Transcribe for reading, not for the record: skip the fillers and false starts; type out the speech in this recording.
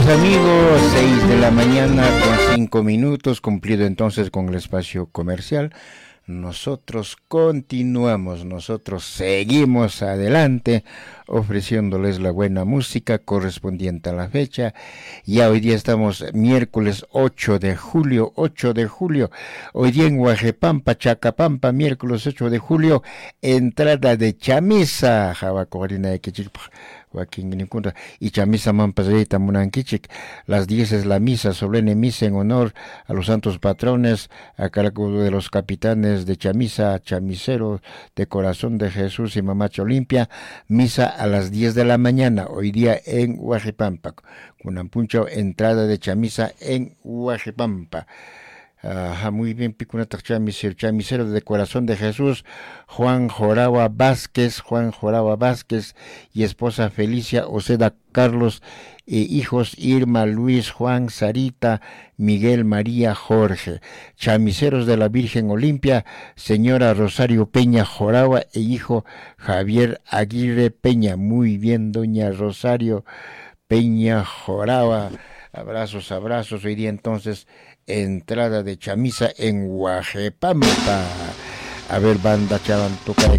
amigos, 6 de la mañana con 5 minutos, cumplido entonces con el espacio comercial. Nosotros continuamos, nosotros seguimos adelante ofreciéndoles la buena música correspondiente a la fecha. Ya hoy día estamos miércoles 8 de julio, hoy día en Huajepampa, Chacapampa, miércoles 8 de julio, entrada de chamisa, Jabacorina de Quichilpa. Y chamisa mampasita munanquichic. Las 10 es la misa, solemne misa en honor a los santos patrones, a cargo de los capitanes de chamisa, chamiseros de Corazón de Jesús y Mamacha Olimpia. Misa a las 10 de la mañana, hoy día en Huajipampa. Kunampuncho, entrada de chamisa en Huajipampa. Muy bien, Picunata chamisero de Corazón de Jesús, Juan Joraba Vázquez y esposa Felicia Oceda Carlos, hijos Irma, Luis, Juan, Sarita, Miguel, María, Jorge. Chamiseros de la Virgen Olimpia, señora Rosario Peña Joraba e hijo Javier Aguirre Peña. Muy bien, doña Rosario Peña Joraba. Abrazos, hoy día entonces entrada de chamisa en Huajepampa. A ver, banda chavan, toca de